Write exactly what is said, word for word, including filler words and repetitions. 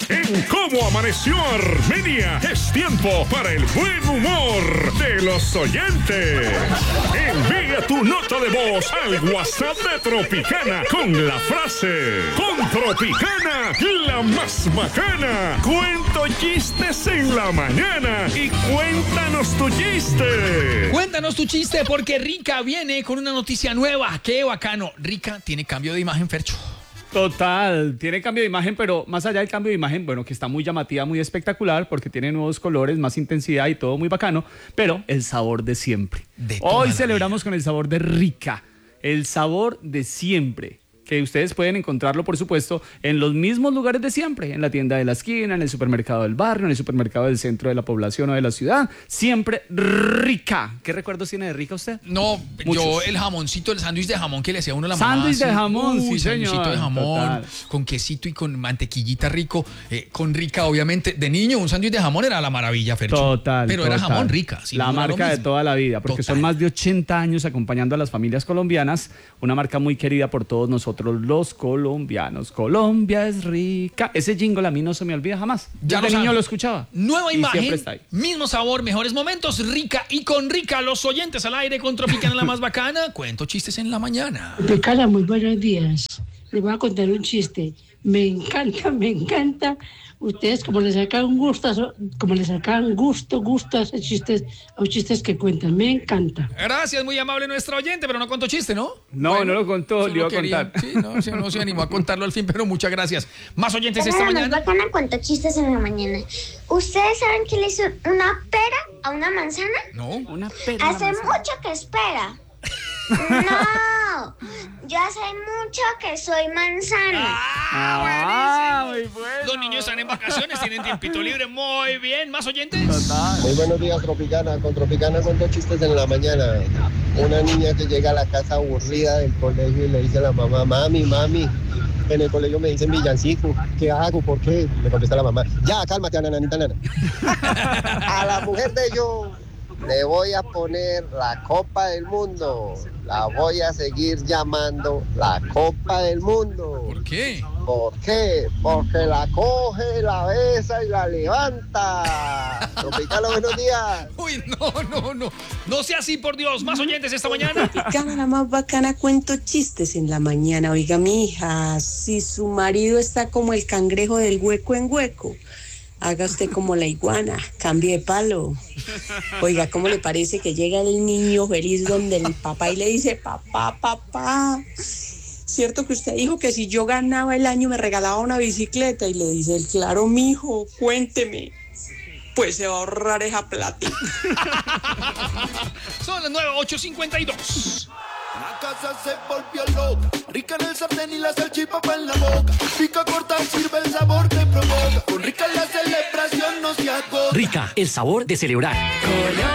En Cómo Amaneció Armenia es tiempo para el buen humor de los oyentes. Envía tu nota de voz al WhatsApp de Tropicana con la frase: con Tropicana, la más bacana. Cuento chistes en la mañana y cuéntanos tu chiste. Cuéntanos tu chiste porque Rica viene con una noticia nueva. ¡Qué bacano! Rica tiene cambio de imagen, Fercho. Total, tiene cambio de imagen, pero más allá del cambio de imagen, bueno, que está muy llamativa, muy espectacular, porque tiene nuevos colores, más intensidad y todo muy bacano, pero el sabor de siempre. De Hoy celebramos con el sabor de Rica, el sabor de siempre, que ustedes pueden encontrarlo, por supuesto, en los mismos lugares de siempre, en la tienda de la esquina, en el supermercado del barrio, en el supermercado del centro de la población o de la ciudad, siempre Rica. ¿Qué recuerdos tiene de Rica usted? No, Muchos. yo el jamoncito, el sándwich de jamón que le hacía uno a la mamá. Sándwich de así. jamón, Uy, sí, señor. sándwichito de jamón, Total. con quesito y con mantequillita rico, eh, con Rica, obviamente. De niño, un sándwich de jamón era la maravilla, Fercho. Total. Pero total. era jamón Rica. sin La duda lo marca de mismo. toda la vida, porque Total. son más de ochenta años acompañando a las familias colombianas, una marca muy querida por todos nosotros los colombianos. Colombia es rica. Ese jingle a mí no se me olvida jamás. Ya Desde lo niño saben. lo escuchaba. Nueva Y imagen, siempre está ahí. mismo sabor, mejores momentos, Rica y con Rica, los oyentes al aire con Tropicana la más bacana. Cuento chistes en la mañana. Tropicana, muy buenos días. Les voy a contar un chiste. Me encanta, me encanta. Ustedes como les sacan gusto, como les sacan gusto, gusto a esos chistes, a los chistes que cuentan. Me encanta. Gracias, muy amable nuestra oyente, pero no contó chiste, ¿no? No, no lo contó, eso le iba a quería. contar. Sí, no, sí, no se animó a contarlo al fin, pero muchas gracias. Más oyentes esta Hola, más mañana. bacana cuento chistes en la mañana. ¿Ustedes saben que le hizo una pera a una manzana? No. Una pera. Hace mucho que espera. No, yo hace mucho que soy manzana. Ah, muy bueno. Los niños están en vacaciones, tienen tiempito libre. Muy bien, más oyentes. Total. Muy buenos días, Tropicana. Con Tropicana cuento chistes en la mañana. Una niña que llega a la casa aburrida del colegio y le dice a la mamá: mami, mami, en el colegio me dicen villancico. ¿Qué hago? ¿Por qué? Le contesta la mamá: ya, cálmate, nananita, nana. A la mujer de yo le voy a poner la Copa del Mundo. La voy a seguir llamando la Copa del Mundo. ¿Por qué? ¿Por qué? Porque la coge, la besa y la levanta. Tropicana, buenos días. Uy, no, no, no. No sea así, por Dios. Más oyentes esta mañana. Tropicana, la más bacana, cuento chistes en la mañana. Oiga, mi hija, si su marido está como el cangrejo del hueco en hueco, haga usted como la iguana, cambie de palo. Oiga, ¿cómo le parece que llega el niño feliz donde el papá y le dice: papá, papá, cierto que usted dijo que si yo ganaba el año me regalaba una bicicleta? Y le dice él: claro, mijo, cuénteme. Pues se va a ahorrar esa plata. Son las nueve, ocho cincuenta y dos. La casa se volvió loca, Rica en el sartén y la salchipapa en la boca. Pica corta, sirve el sabor que provoca. Con Rica la celebración no se agota. Rica, el sabor de celebrar. Colombia